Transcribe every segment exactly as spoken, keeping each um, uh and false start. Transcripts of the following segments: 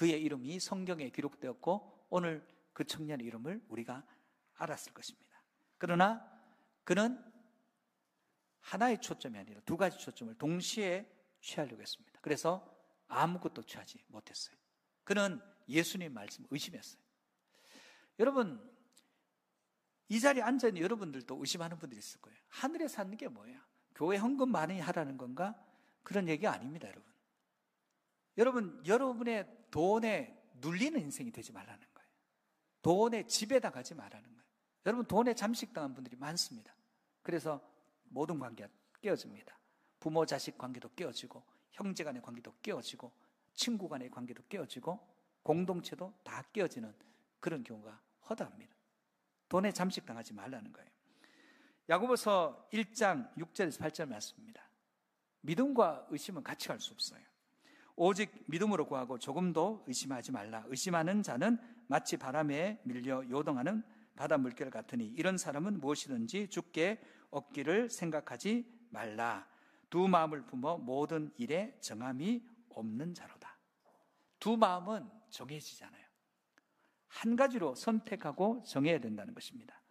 그의 이름이 성경에 기록되었고 오늘 그 청년의 이름을 우리가 알았을 것입니다. 그러나 그는 하나의 초점이 아니라 두 가지 초점을 동시에 취하려고 했습니다. 그래서 아무것도 취하지 못했어요. 그는 예수님 말씀을 의심했어요. 여러분, 이 자리에 앉아있는 여러분들도 의심하는 분들이 있을 거예요. 하늘에 사는 게 뭐야? 교회 헌금 많이 하라는 건가? 그런 얘기가 아닙니다, 여러분. 여러분, 여러분의 돈에 눌리는 인생이 되지 말라는 거예요. 돈의 집에다 가지 말라는 거예요. 여러분, 돈에 잠식당한 분들이 많습니다. 그래서 모든 관계가 깨어집니다. 부모 자식 관계도 깨어지고, 형제 간의 관계도 깨어지고, 친구 간의 관계도 깨어지고, 공동체도 다 깨어지는 그런 경우가 허다합니다. 돈에 잠식당하지 말라는 거예요. 야고보서 일 장 육 절에서 팔 절 말씀입니다. 믿음과 의심은 같이 갈 수 없어요. 오직 믿음으로 구하고 조금도 의심하지 말라. 의심하는 자는 마치 바람에 밀려 요동하는 바다 물결 같으니 이런 사람은 무엇이든지 주께 얻기를 생각하지 말라. 두 마음을 품어 모든 일에 정함이 없는 자로다. 두 마음은 정해지잖아요. 한 가지로 선택하고 정해야 된다는 것입니다.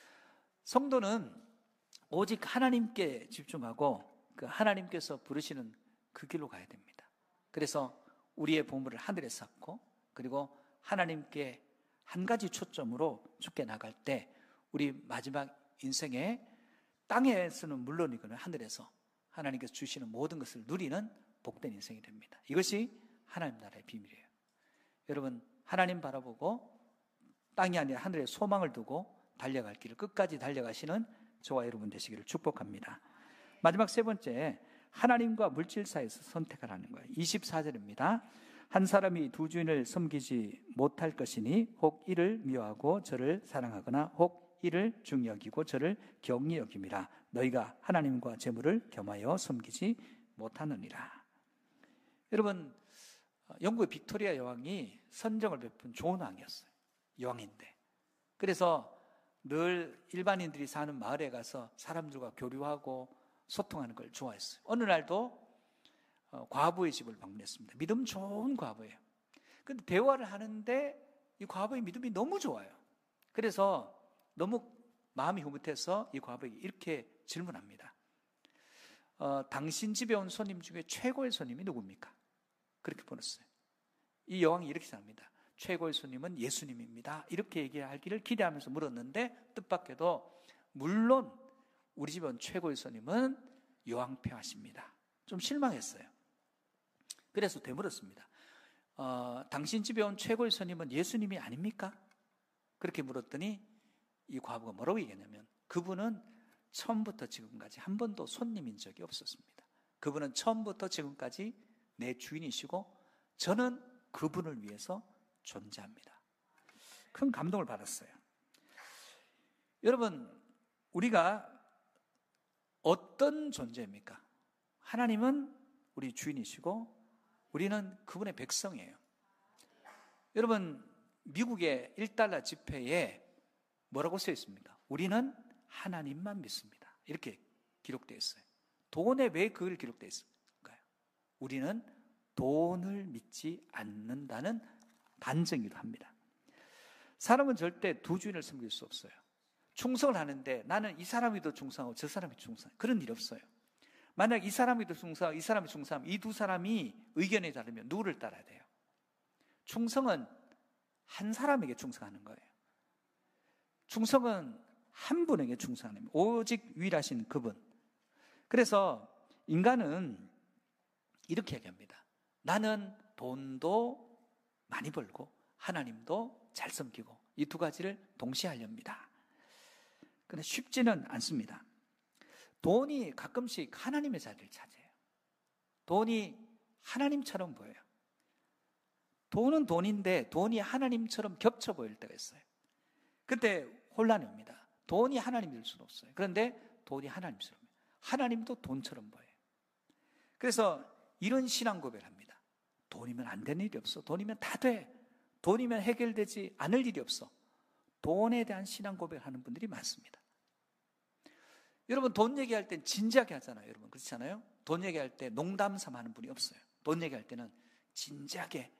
성도는 오직 하나님께 집중하고 그 하나님께서 부르시는 그 길로 가야 됩니다. 그래서 우리의 보물을 하늘에 쌓고 그리고 하나님께 한 가지 초점으로 죽게 나갈 때 우리 마지막 인생에 땅에서는 물론이거나 하늘에서 하나님께서 주시는 모든 것을 누리는 복된 인생이 됩니다. 이것이 하나님 나라의 비밀이에요. 여러분, 하나님 바라보고 땅이 아니라 하늘에 소망을 두고 달려갈 길을 끝까지 달려가시는 저와 여러분 되시기를 축복합니다. 마지막 세 번째, 하나님과 물질 사이에서 선택하라는 거예요. 이십사 절입니다. 한 사람이 두 주인을 섬기지 못할 것이니 혹 이를 미워하고 저를 사랑하거나 혹 이를 중히 여기고 저를 경히 여김이라. 너희가 하나님과 재물을 겸하여 섬기지 못하느니라. 여러분, 영국의 빅토리아 여왕이 선정을 베푼 좋은 왕이었어요. 여왕인데. 그래서 늘 일반인들이 사는 마을에 가서 사람들과 교류하고 소통하는 걸 좋아했어요. 어느 날도 과부의 집을 방문했습니다. 믿음 좋은 과부예요. 근데 대화를 하는데 이 과부의 믿음이 너무 좋아요. 그래서 너무 마음이 흐뭇해서 이 과부에게 이렇게 질문합니다. 어, 당신 집에 온 손님 중에 최고의 손님이 누굽니까? 그렇게 물었어요. 이 여왕이 이렇게 생각합니다. 최고의 손님은 예수님입니다. 이렇게 얘기하기를 기대하면서 물었는데 뜻밖에도 물론 우리 집에 온 최고의 손님은 여왕폐하십니다. 좀 실망했어요. 그래서 되물었습니다. 어, 당신 집에 온 최고의 손님은 예수님이 아닙니까? 그렇게 물었더니 이 과부가 뭐라고 얘기했냐면 그분은 처음부터 지금까지 한 번도 손님인 적이 없었습니다. 그분은 처음부터 지금까지 내 주인이시고 저는 그분을 위해서 존재합니다. 큰 감동을 받았어요. 여러분, 우리가 어떤 존재입니까? 하나님은 우리 주인이시고 우리는 그분의 백성이에요. 여러분, 미국의 일 달러 지폐에 뭐라고 써 있습니까? 우리는 하나님만 믿습니다. 이렇게 기록되어 있어요. 돈에 왜 그걸 기록되어 있을까요? 우리는 돈을 믿지 않는다는 반증이기도 합니다. 사람은 절대 두 주인을 섬길 수 없어요. 충성을 하는데 나는 이 사람이 더 충성하고 저 사람이 충성하고 그런 일 없어요. 만약 이 사람이 더 충성하고 이 사람이 충성하면 이 두 사람이 의견이 다르면 누구를 따라야 돼요? 충성은 한 사람에게 충성하는 거예요. 충성은 한 분에게 충성하는 거예요. 오직 유일하신 그분. 그래서 인간은 이렇게 얘기합니다. 나는 돈도 많이 벌고 하나님도 잘 섬기고 이 두 가지를 동시에 하렵니다. 그런데 쉽지는 않습니다. 돈이 가끔씩 하나님의 자리를 차지해요. 돈이 하나님처럼 보여요. 돈은 돈인데 돈이 하나님처럼 겹쳐 보일 때가 있어요. 그때 혼란이 옵니다. 돈이 하나님일 수는 없어요. 그런데 돈이 하나님처럼 보여요. 하나님도 돈처럼 보여요. 그래서 이런 신앙 고백을 합니다. 돈이면 안 되는 일이 없어. 돈이면 다 돼. 돈이면 해결되지 않을 일이 없어. 돈에 대한 신앙 고백을 하는 분들이 많습니다. 여러분, 돈 얘기할 땐 진지하게 하잖아요. 여러분, 그렇지 않아요? 돈 얘기할 때 농담 삼아 하는 분이 없어요. 돈 얘기할 때는 진지하게